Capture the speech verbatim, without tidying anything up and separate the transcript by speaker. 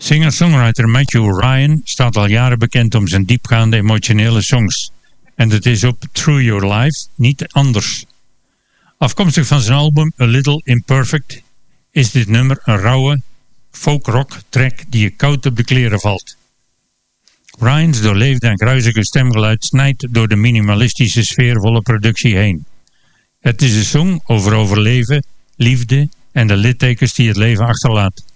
Speaker 1: Singer-songwriter Matthew Ryan staat al jaren bekend om zijn diepgaande emotionele songs. En dat is op Through Your Life niet anders. Afkomstig van zijn album A Little Imperfect is dit nummer een rauwe folk-rock track die je koud op de kleren valt. Ryans doorleefde en gruizige stemgeluid snijdt door de minimalistische sfeervolle productie heen. Het is een song over overleven, liefde en de littekens die het leven achterlaat.